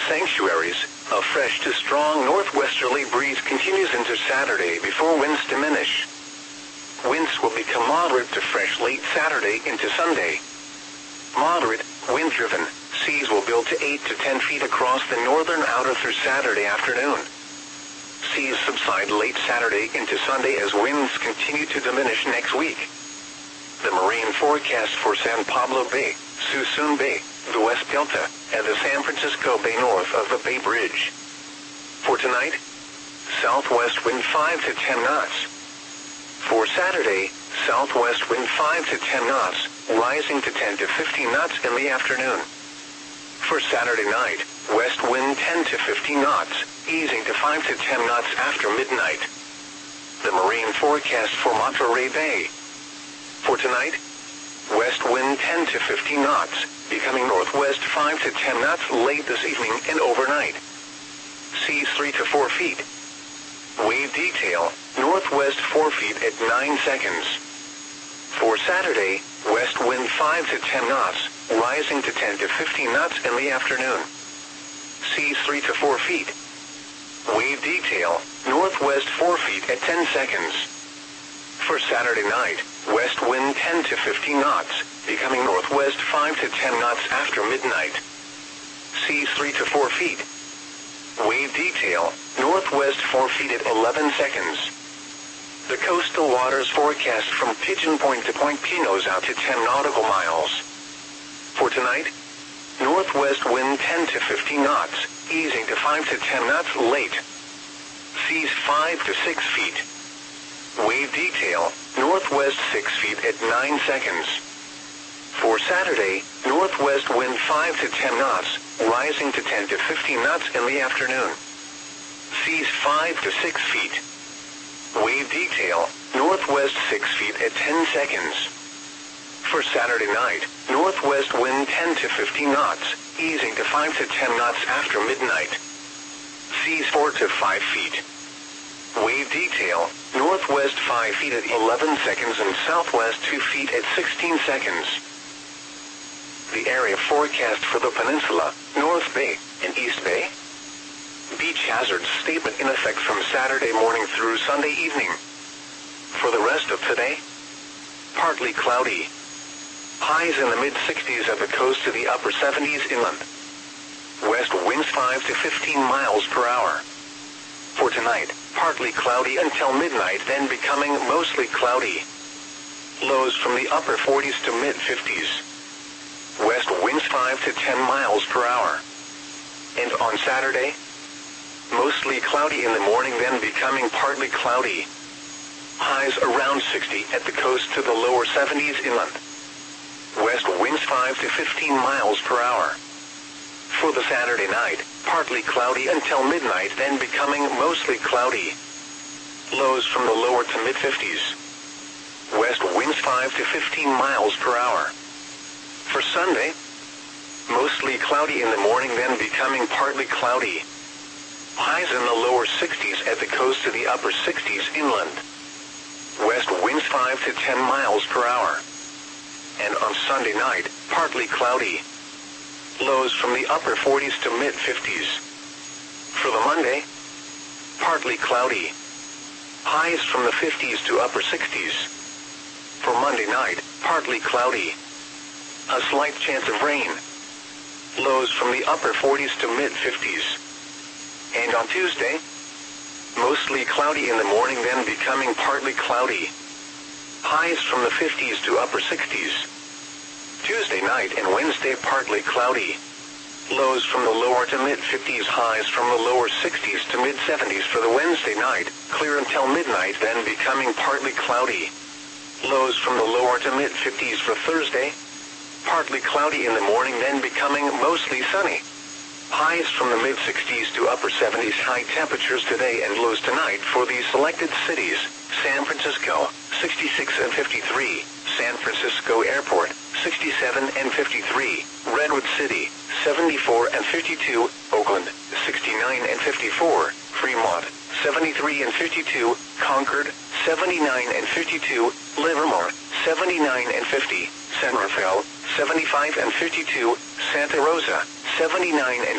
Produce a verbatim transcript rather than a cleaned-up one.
sanctuaries, a fresh to strong northwesterly breeze continues into Saturday before winds diminish. Winds will become moderate to fresh late Saturday into Sunday. Moderate, wind-driven, seas will build to eight to ten feet across the northern outer through Saturday afternoon. Seas subside late Saturday into Sunday as winds continue to diminish next week. The marine forecast for San Pablo Bay, Suisun Bay, the West Delta, and the San Francisco Bay north of the Bay Bridge. For tonight, southwest wind five to ten knots. For Saturday, southwest wind five to ten knots, rising to ten to fifteen knots in the afternoon. For Saturday night, west wind ten to fifteen knots, easing to five to ten knots after midnight. The marine forecast for Monterey Bay. For tonight, west wind ten to fifteen knots, becoming northwest five to ten knots late this evening and overnight. Seas three to four feet. Wave detail, northwest four feet at nine seconds. For Saturday, west wind five to ten knots, rising to ten to fifteen knots in the afternoon. Seas three to four feet. Wave detail, northwest four feet at ten seconds. For Saturday night, west wind ten to fifteen knots, becoming northwest five to ten knots after midnight. Seas three to four feet. Wave detail, northwest four feet at eleven seconds. The coastal waters forecast from Pigeon Point to Point Pinos out to ten nautical miles. For tonight, northwest wind ten to fifteen knots, easing to five to ten knots late. Seas five to six feet. Wave detail, northwest six feet at nine seconds. For Saturday, northwest wind five to ten knots, rising to ten to fifteen knots in the afternoon. Seas five to six feet. Wave detail, northwest six feet at ten seconds. For Saturday night, northwest wind ten to fifteen knots, easing to five to ten knots after midnight. Seas four to five feet. Wave detail, northwest five feet at eleven seconds and southwest two feet at sixteen seconds. The area forecast for the peninsula, North Bay, and East Bay. Beach hazard statement in effect from Saturday morning through Sunday evening. For the rest of today, partly cloudy. Highs in the mid-sixties at the coast to the upper seventies inland. West winds five to fifteen miles per hour. For tonight, partly cloudy until midnight, then becoming mostly cloudy. Lows from the upper forties to mid-fifties. West winds five to ten miles per hour. And on Saturday, mostly cloudy in the morning, then becoming partly cloudy. Highs around sixty at the coast to the lower seventies inland. West winds five to fifteen miles per hour. For the Saturday night, partly cloudy until midnight, then becoming mostly cloudy. Lows from the lower to mid-fifties. West winds five to fifteen miles per hour. For Sunday, mostly cloudy in the morning, then becoming partly cloudy. Highs in the lower sixties at the coast to the upper sixties inland. West winds five to ten miles per hour. And on Sunday night, partly cloudy. Lows from the upper forties to mid-fifties. For the Monday, partly cloudy. Highs from the fifties to upper sixties. For Monday night, partly cloudy. A slight chance of rain. Lows from the upper forties to mid-fifties. And on Tuesday, mostly cloudy in the morning, then becoming partly cloudy. Highs from the fifties to upper sixties. Tuesday night and Wednesday partly cloudy. Lows from the lower to mid-fifties, highs from the lower sixties to mid-seventies for the Wednesday night, clear until midnight, then becoming partly cloudy. Lows from the lower to mid-fifties for Thursday. Partly cloudy in the morning, then becoming mostly sunny. Highs from the mid-sixties to upper seventies, high temperatures today and lows tonight for these selected cities: San Francisco, sixty-six and fifty-three, San Francisco Airport, sixty-seven and fifty-three, Redwood City, seventy-four and fifty-two, Oakland, sixty-nine and fifty-four, Fremont, seventy-three and fifty-two, Concord, seventy-nine and fifty-two, Livermore, seventy-nine and fifty, San Rafael, seventy-five and fifty-two, Santa Rosa, seventy-nine and